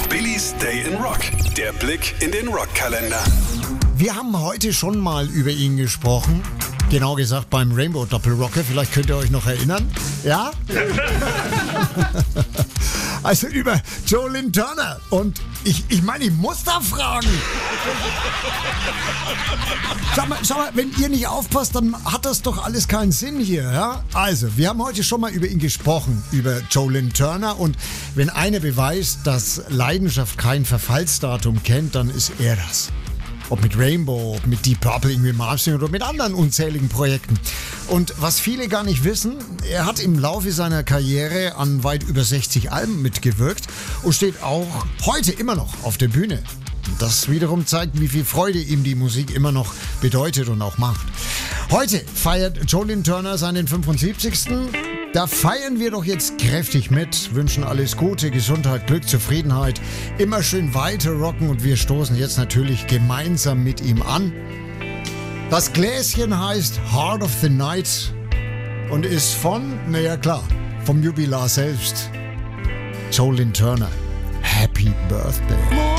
Billys Day in Rock. Der Blick in den Rockkalender. Wir haben heute schon mal über ihn gesprochen. Genau gesagt beim Rainbow Doppelrocker. Vielleicht könnt ihr euch noch erinnern. Ja? Also über Joe Lynn Turner. Und ich meine, ich muss da fragen. Sag mal, wenn ihr nicht aufpasst, dann hat das doch alles keinen Sinn hier. Ja? Also, wir haben heute schon mal über ihn gesprochen, über Joe Lynn Turner. Und wenn einer beweist, dass Leidenschaft kein Verfallsdatum kennt, dann ist er das. Ob mit Rainbow, ob mit Deep Purple, irgendwie Marching oder mit anderen unzähligen Projekten. Und was viele gar nicht wissen, er hat im Laufe seiner Karriere an weit über 60 Alben mitgewirkt und steht auch heute immer noch auf der Bühne. Das wiederum zeigt, wie viel Freude ihm die Musik immer noch bedeutet und auch macht. Heute feiert Joe Lynn Turner seinen 75. Da feiern wir doch jetzt kräftig mit, wünschen alles Gute, Gesundheit, Glück, Zufriedenheit, immer schön weiter rocken und wir stoßen jetzt natürlich gemeinsam mit ihm an. Das Gläschen heißt Heart of the Night und ist vom Jubilar selbst, Joe Lynn Turner. Happy Birthday.